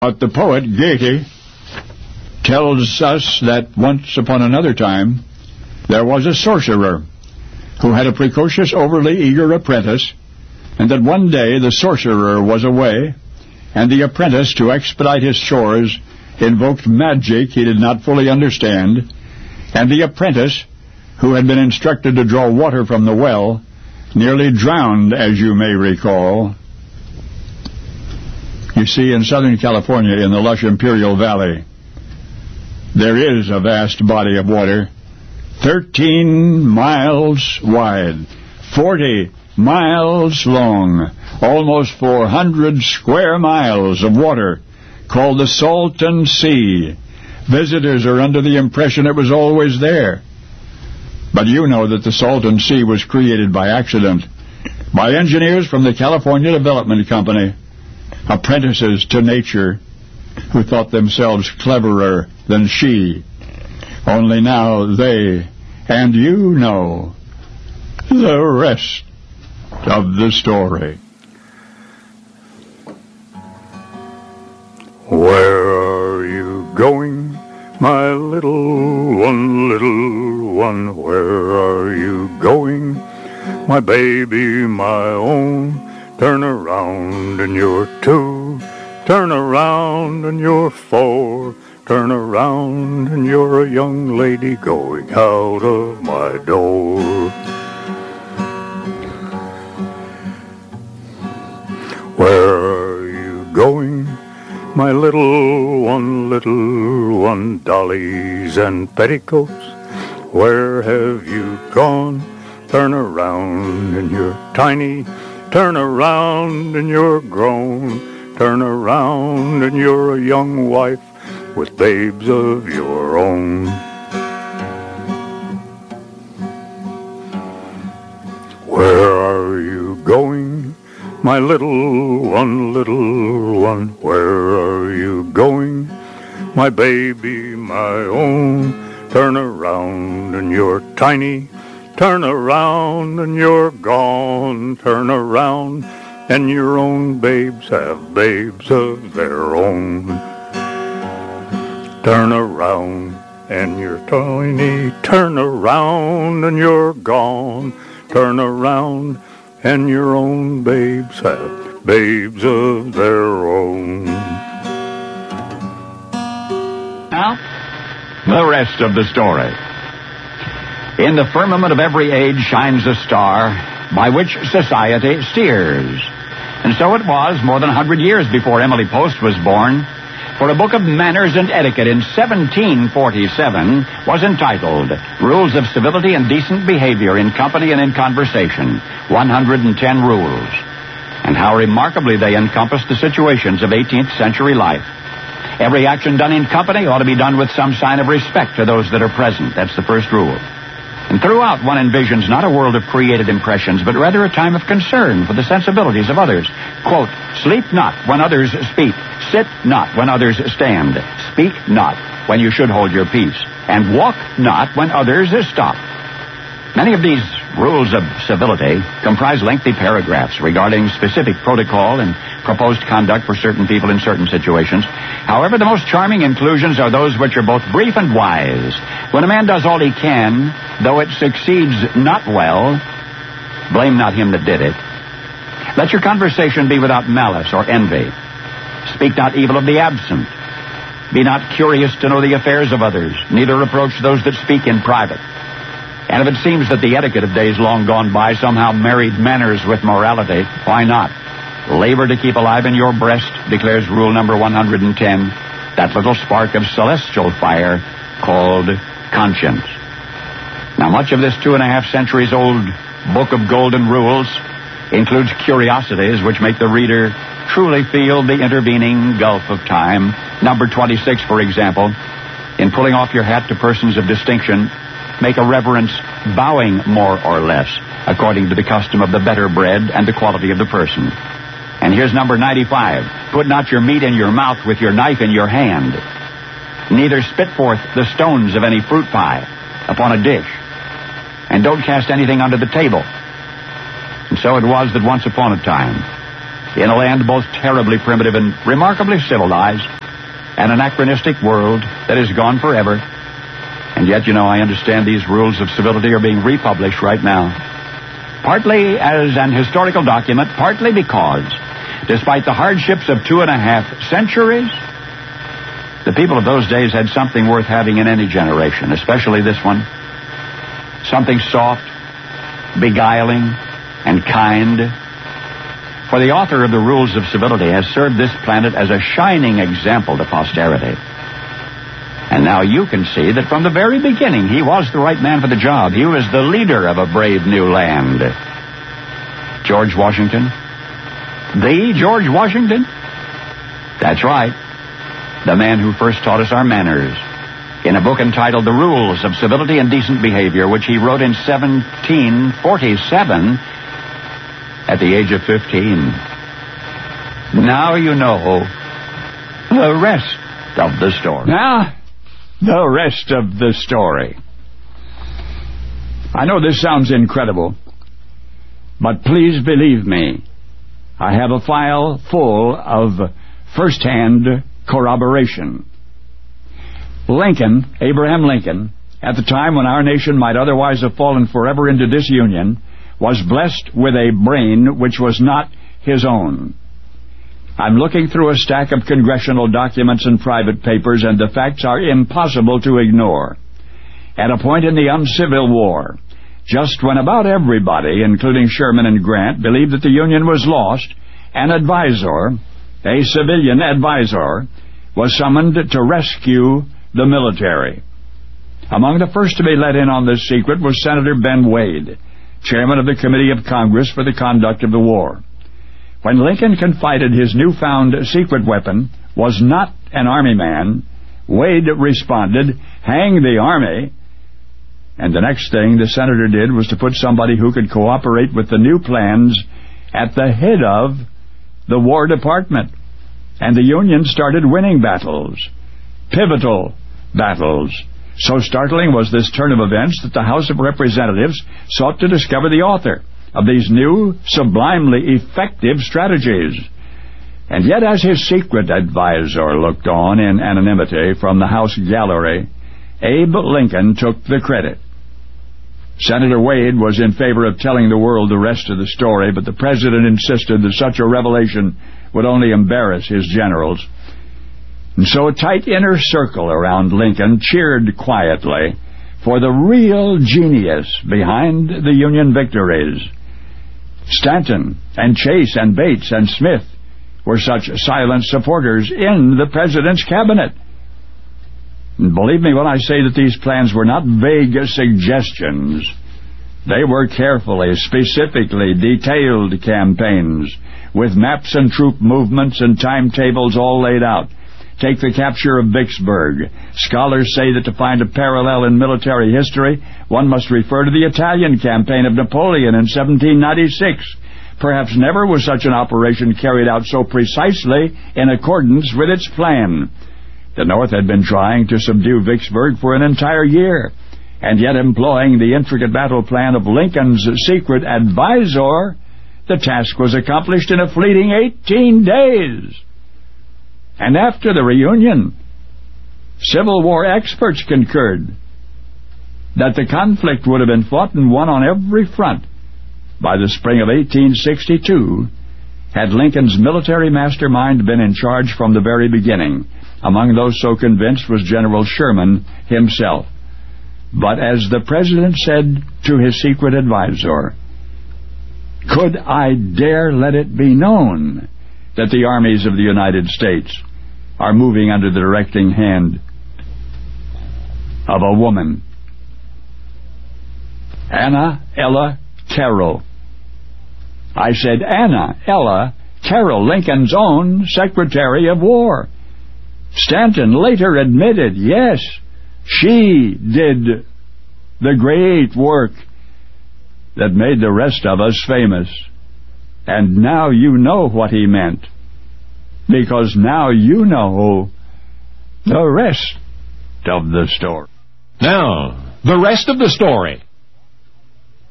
But the poet Goethe tells us that once upon another time there was a sorcerer who had a precocious, overly eager apprentice, and that one day the sorcerer was away, and the apprentice, to expedite his chores, invoked magic he did not fully understand, and the apprentice, who had been instructed to draw water from the well, nearly drowned, as you may recall. You see, in Southern California, in the lush Imperial Valley, there is a vast body of water, 13 miles wide, 40 miles long, almost 400 square miles of water, called the Salton Sea. Visitors are under the impression it was always there. But you know that the Salton Sea was created by accident, by engineers from the California Development Company, apprentices to nature, who thought themselves cleverer than she. Only now they and you know the rest of the story. Where are you going, my little one? Where are you going, my baby, my own? Turn around and you're two, turn around and you're four, turn around and you're a young lady going out of my door. Where are you going, my little one, dollies and petticoats? Where have you gone? Turn around and you're tiny, turn around and you're grown, turn around and you're a young wife with babes of your own. Where are you going, my little one? Where are you going, my baby, my own? Turn around and you're tiny, turn around and you're gone, turn around and your own babes have babes of their own. Turn around and you're tiny, turn around and you're gone, turn around and your own babes have babes of their own. Now, the rest of the story. In the firmament of every age shines a star by which society steers. And so it was more than 100 years before Emily Post was born, for a book of manners and etiquette in 1747 was entitled Rules of Civility and Decent Behavior in Company and in Conversation, 110 Rules. And how remarkably they encompassed the situations of 18th century life. Every action done in company ought to be done with some sign of respect to those that are present. That's the first rule. And throughout, one envisions not a world of created impressions, but rather a time of concern for the sensibilities of others. Quote, sleep not when others speak. Sit not when others stand. Speak not when you should hold your peace. And walk not when others stop. Many of these rules of civility comprise lengthy paragraphs regarding specific protocol and proposed conduct for certain people in certain situations. However, the most charming inclusions are those which are both brief and wise. When a man does all he can, though it succeeds not well, blame not him that did it. Let your conversation be without malice or envy. Speak not evil of the absent. Be not curious to know the affairs of others, neither reproach those that speak in private. And if it seems that the etiquette of days long gone by somehow married manners with morality, why not? Labor to keep alive in your breast, declares rule number 110, that little spark of celestial fire called conscience. Now, much of this 2.5 centuries old book of golden rules includes curiosities which make the reader truly feel the intervening gulf of time. Number 26, for example, in pulling off your hat to persons of distinction, make a reverence bowing more or less, according to the custom of the better bred and the quality of the person. And here's number 95. Put not your meat in your mouth with your knife in your hand. Neither spit forth the stones of any fruit pie upon a dish. And don't cast anything under the table. And so it was that once upon a time, in a land both terribly primitive and remarkably civilized, an anachronistic world that is gone forever. And yet, I understand these rules of civility are being republished right now. Partly as an historical document, partly because, despite the hardships of 2.5 centuries, the people of those days had something worth having in any generation, especially this one. Something soft, beguiling, and kind. For the author of the Rules of Civility has served this planet as a shining example to posterity. And now you can see that from the very beginning, he was the right man for the job. He was the leader of a brave new land. George Washington? The George Washington? That's right. The man who first taught us our manners in a book entitled The Rules of Civility and Decent Behavior, which he wrote in 1747 at the age of 15. Now you know the rest of the story. Now, the rest of the story. I know this sounds incredible, but please believe me, I have a file full of first-hand corroboration. Lincoln, Abraham Lincoln, at the time when our nation might otherwise have fallen forever into disunion, was blessed with a brain which was not his own. I'm looking through a stack of congressional documents and private papers, and the facts are impossible to ignore. At a point in the Uncivil War, just when about everybody, including Sherman and Grant, believed that the Union was lost, an advisor, a civilian advisor, was summoned to rescue the military. Among the first to be let in on this secret was Senator Ben Wade, chairman of the Committee of Congress for the Conduct of the War. When Lincoln confided his newfound secret weapon was not an army man, Wade responded, "Hang the army." And the next thing the senator did was to put somebody who could cooperate with the new plans at the head of the War Department. And the Union started winning battles, pivotal battles. So startling was this turn of events that the House of Representatives sought to discover the author of these new, sublimely effective strategies. And yet, as his secret advisor looked on in anonymity from the House gallery, Abe Lincoln took the credit. Senator Wade was in favor of telling the world the rest of the story, but the president insisted that such a revelation would only embarrass his generals. And so a tight inner circle around Lincoln cheered quietly for the real genius behind the Union victories. Stanton and Chase and Bates and Smith were such silent supporters in the president's cabinet. And believe me when I say that these plans were not vague suggestions. They were carefully, specifically detailed campaigns with maps and troop movements and timetables all laid out. Take the capture of Vicksburg. Scholars say that to find a parallel in military history, one must refer to the Italian campaign of Napoleon in 1796. Perhaps never was such an operation carried out so precisely in accordance with its plan. The North had been trying to subdue Vicksburg for an entire year, and yet employing the intricate battle plan of Lincoln's secret advisor, the task was accomplished in a fleeting 18 days. And after the reunion, Civil War experts concurred that the conflict would have been fought and won on every front by the spring of 1862 had Lincoln's military mastermind been in charge from the very beginning. Among those so convinced was General Sherman himself. But as the president said to his secret advisor, "Could I dare let it be known that the armies of the United States are moving under the directing hand of a woman, Anna Ella Carroll?" I said Anna Ella Carroll, Lincoln's own Secretary of War. Stanton later admitted, yes, she did the great work that made the rest of us famous. And now you know what he meant, because now you know the rest of the story. Now, the rest of the story.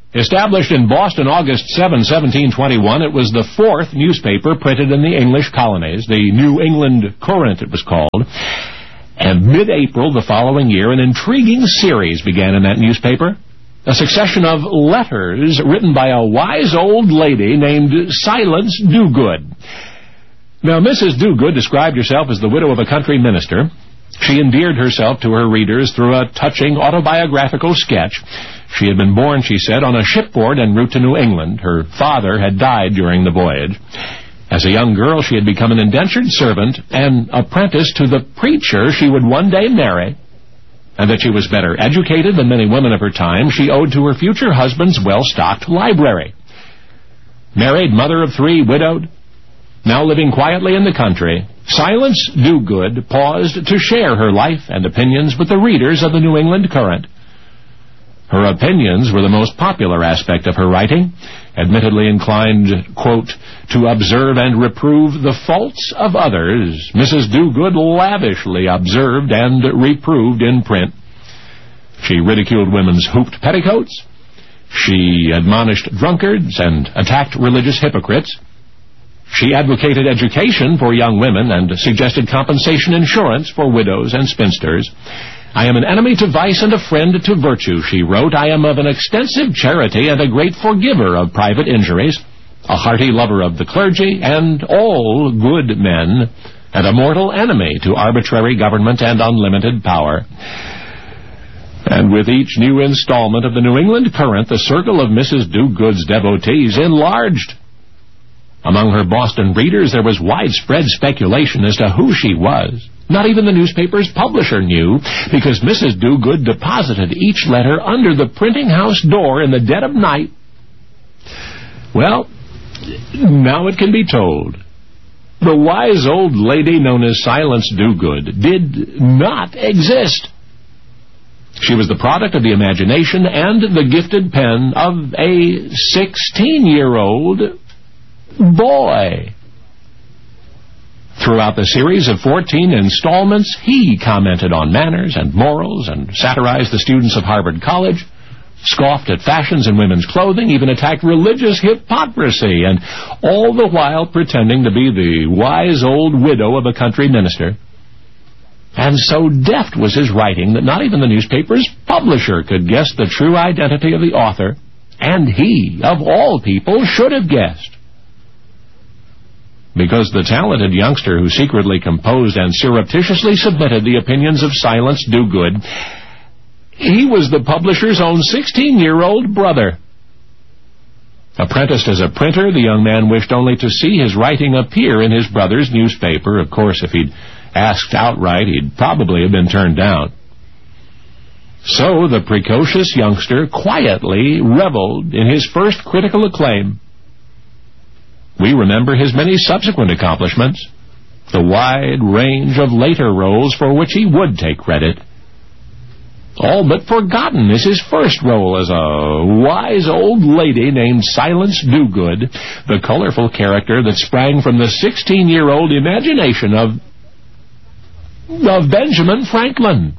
Established in Boston August 7, 1721, it was the fourth newspaper printed in the English colonies, the New England Courant it was called. And mid-April the following year, an intriguing series began in that newspaper, a succession of letters written by a wise old lady named Silence Dogood. Now, Mrs. Dogood described herself as the widow of a country minister. She endeared herself to her readers through a touching autobiographical sketch. She had been born, she said, on a shipboard en route to New England. Her father had died during the voyage. As a young girl, she had become an indentured servant and apprentice to the preacher she would one day marry. And that she was better educated than many women of her time, she owed to her future husband's well-stocked library. Married, mother of 3, widowed, now living quietly in the country, Silence Dogood paused to share her life and opinions with the readers of the New England Courant. Her opinions were the most popular aspect of her writing, admittedly inclined, quote, to observe and reprove the faults of others. Mrs. Dogood lavishly observed and reproved in print. She ridiculed women's hooped petticoats. She admonished drunkards and attacked religious hypocrites. She advocated education for young women and suggested compensation insurance for widows and spinsters. I am an enemy to vice and a friend to virtue, she wrote. I am of an extensive charity and a great forgiver of private injuries, a hearty lover of the clergy and all good men, and a mortal enemy to arbitrary government and unlimited power. And with each new installment of the New England Courant, the circle of Mrs. Dogood's devotees enlarged. Among her Boston readers, there was widespread speculation as to who she was. Not even the newspaper's publisher knew, because Mrs. Dogood deposited each letter under the printing house door in the dead of night. Well, now it can be told. The wise old lady known as Silence Dogood did not exist. She was the product of the imagination and the gifted pen of a 16-year-old boy. Throughout the series of 14 installments, he commented on manners and morals and satirized the students of Harvard College, scoffed at fashions in women's clothing, even attacked religious hypocrisy, and all the while pretending to be the wise old widow of a country minister. And so deft was his writing that not even the newspaper's publisher could guess the true identity of the author, and he, of all people, should have guessed. Because the talented youngster who secretly composed and surreptitiously submitted the opinions of Silence Dogood, he was the publisher's own 16-year-old brother. Apprenticed as a printer, the young man wished only to see his writing appear in his brother's newspaper. Of course, if he'd asked outright, he'd probably have been turned down. So the precocious youngster quietly reveled in his first critical acclaim. We remember his many subsequent accomplishments, the wide range of later roles for which he would take credit. All but forgotten is his first role as a wise old lady named Silence Dogood, the colorful character that sprang from the 16-year-old imagination of Benjamin Franklin.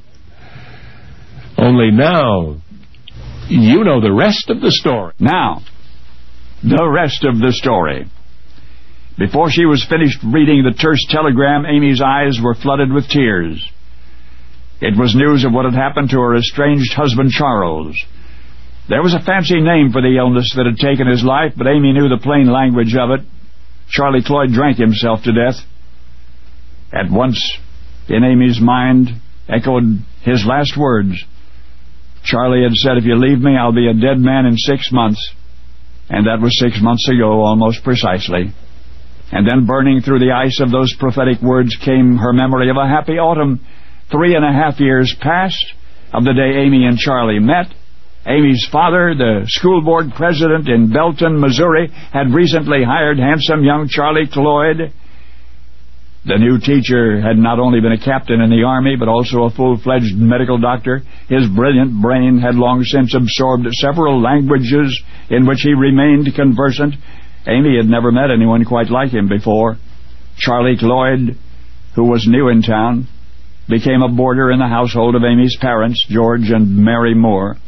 Only now, you know the rest of the story. Now, the rest of the story. Before she was finished reading the terse telegram, Amy's eyes were flooded with tears. It was news of what had happened to her estranged husband, Charles. There was a fancy name for the illness that had taken his life, but Amy knew the plain language of it. Charlie Cloyd drank himself to death. At once, in Amy's mind, echoed his last words. Charlie had said, "If you leave me, I'll be a dead man in 6 months." And that was 6 months ago, almost precisely. And then burning through the ice of those prophetic words came her memory of a happy autumn, 3.5 years past, of the day Amy and Charlie met. Amy's father, the school board president in Belton, Missouri, had recently hired handsome young Charlie Cloyd. The new teacher had not only been a captain in the Army, but also a full-fledged medical doctor. His brilliant brain had long since absorbed several languages in which he remained conversant. Amy had never met anyone quite like him before. Charlie Cloyd, who was new in town, became a boarder in the household of Amy's parents, George and Mary Moore.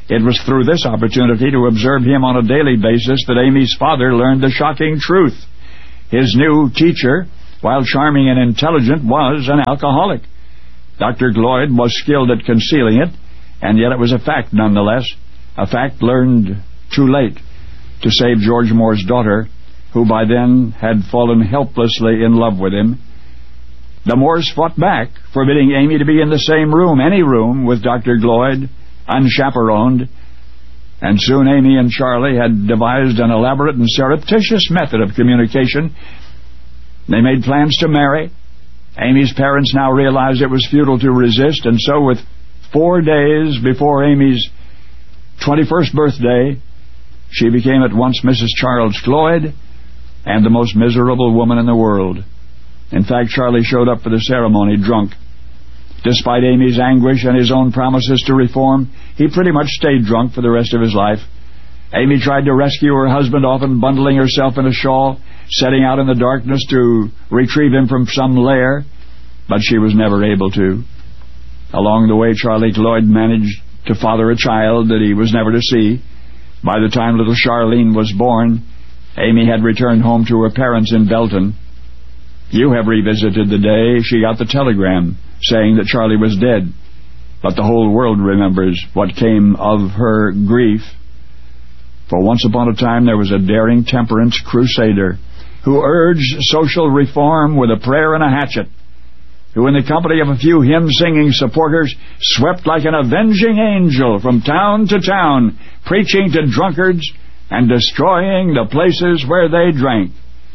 It was through this opportunity to observe him on a daily basis that Amy's father learned the shocking truth. His new teacher, while charming and intelligent, was an alcoholic. Dr. Gloyd was skilled at concealing it, and yet it was a fact nonetheless, a fact learned too late to save George Moore's daughter, who by then had fallen helplessly in love with him. The Moores fought back, forbidding Amy to be in the same room, any room, with Dr. Gloyd, unchaperoned, and soon Amy and Charlie had devised an elaborate and surreptitious method of communication. They made plans to marry. Amy's parents now realized it was futile to resist, and so with 4 days before Amy's 21st birthday, she became at once Mrs. Charles Gloyd and the most miserable woman in the world. In fact, Charlie showed up for the ceremony drunk. Despite Amy's anguish and his own promises to reform, he pretty much stayed drunk for the rest of his life. Amy tried to rescue her husband, often bundling herself in a shawl, setting out in the darkness to retrieve him from some lair, but she was never able to. Along the way, Charlie Gloyd managed to father a child that he was never to see. By the time little Charlene was born, Amy had returned home to her parents in Belton. You have revisited the day she got the telegram saying that Charlie was dead, but the whole world remembers what came of her grief. For once upon a time there was a daring temperance crusader who urged social reform with a prayer and a hatchet, who in the company of a few hymn-singing supporters swept like an avenging angel from town to town, preaching to drunkards and destroying the places where they drank.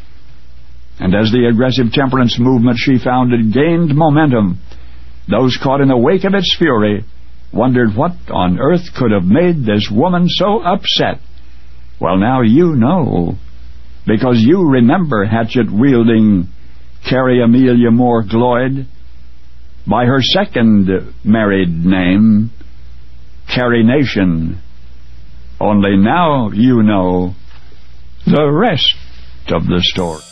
And as the aggressive temperance movement she founded gained momentum, those caught in the wake of its fury wondered what on earth could have made this woman so upset. Well, now you know, because you remember hatchet-wielding Carrie Amelia Moore Gloyd by her second married name, Carrie Nation. Only now you know the rest of the story.